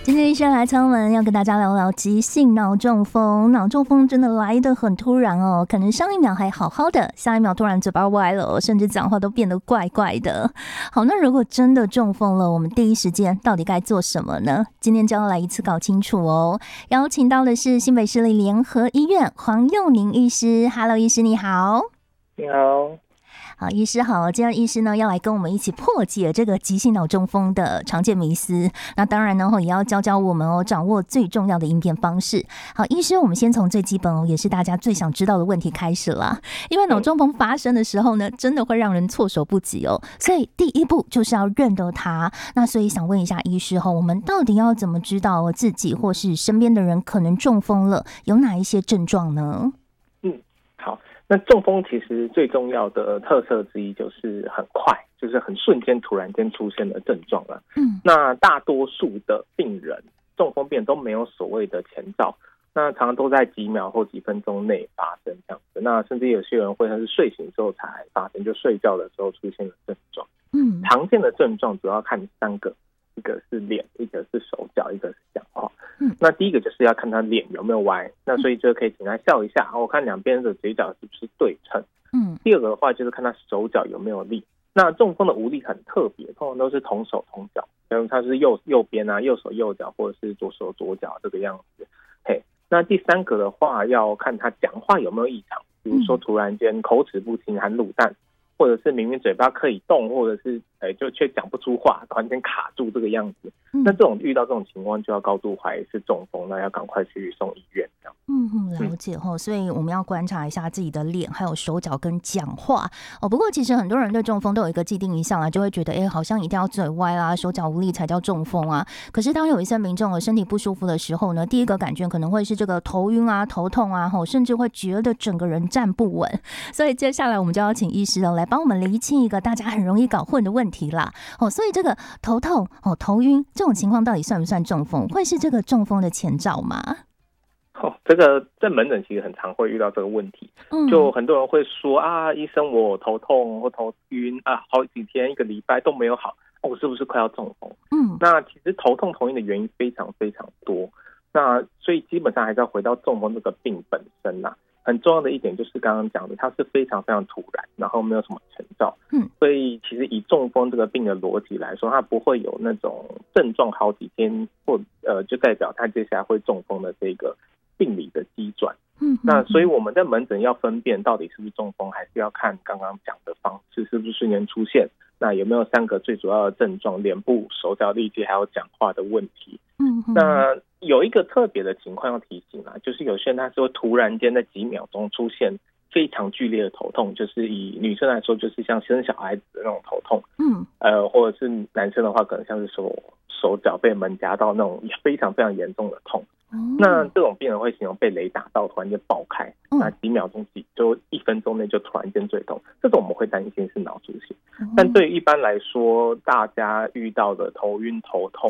今天医生来敲门，要跟大家聊聊急性脑中风。脑中风真的来得很突然哦，可能上一秒还好好的，下一秒突然嘴巴歪了，甚至讲话都变得怪怪的。好，那如果真的中风了，我们第一时间到底该做什么呢？今天就要来一次搞清楚哦。邀请到的是新北市立联合医院黄佑宁医师。Hello， 医师你好。 你好。 好，医师好。今天医师呢要来跟我们一起破解这个急性脑中风的常见迷思。那当然呢，也要教我们掌握最重要的应变方式。好，医师，我们先从最基本也是大家最想知道的问题开始啦。因为脑中风发生的时候呢，真的会让人措手不及哦。所以第一步就是要认得它。那所以想问一下医师我们到底要怎么知道自己或是身边的人可能中风了？有哪一些症状呢？ 好。那中风其实最重要的特色之一就是很快，就是很瞬间突然间出现的症状了。那大多数的病人，中风病人都没有所谓的前兆，那常常都在几秒或几分钟内发生这样子。那甚至有些人会是睡醒之后才发生，就睡觉的时候出现的症状。常见的症状主要看3个，一个是脸，一个是手脚，一个是讲话。那第一个就是要看他脸有没有歪，那所以就可以请他笑一下，我看两边的嘴角是不是对称。第二个的话就是看他手脚有没有力。那中风的无力很特别，通常都是同手同脚，比如他是右边啊，右手右脚，或者是左手左脚这个样子。那第三个的话要看他讲话有没有异常，比如说突然间口齿不清、含卤蛋，或者是明明嘴巴可以动，或者是就却讲不出话，突然间卡住这个样子。那遇到这种情况就要高度怀疑是中风，那要赶快去送医院这样。 了解所以我们要观察一下自己的脸，还有手脚跟讲话不过其实很多人对中风都有一个既定印象啊，就会觉得好像一定要嘴歪啊，手脚无力才叫中风啊。可是当有一些民众身体不舒服的时候呢，第一个感觉可能会是这个头晕啊、头痛啊，甚至会觉得整个人站不稳。所以接下来我们就要请医师来帮我们厘清一个大家很容易搞混的问题啦。所以这个头痛头晕这种情况到底算不算中风？会是这个中风的前兆吗？ 这个在门诊其实很常会遇到这个问题。就很多人会说医生我头痛或头晕好几天1个礼拜都没有好，我是不是快要中风？那其实头痛头晕的原因非常非常多，那所以基本上还是要回到中风这个病本身啦。很重要的一点就是刚刚讲的，它是非常非常突然，然后没有什么前兆。所以其实以中风这个病的逻辑来说，它不会有那种症状好几天或就代表它接下来会中风的这个病理的机转。那所以我们在门诊要分辨到底是不是中风，还是要看刚刚讲的方式是不是瞬间出现，那有没有3个最主要的症状，脸部、手脚力竭还有讲话的问题。那有一个特别的情况要提醒就是有些人他是会突然间在几秒钟出现非常剧烈的头痛，就是以女生来说就是像生小孩子的那种头痛。或者是男生的话可能像是手脚被门夹到那种非常非常严重的痛。那这种病人会形容被雷打到突然间爆开，那几秒钟就1分钟内就突然间最痛，这种我们会担心是脑出血。但对于一般来说大家遇到的头晕头痛